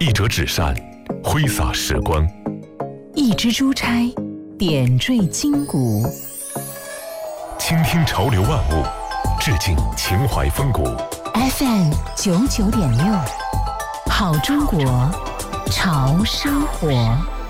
一折纸扇，挥洒时光； 一支珠钗，点缀今古。 倾听潮流万物，致敬情怀风骨。 FM 99.6，好中国，潮生活。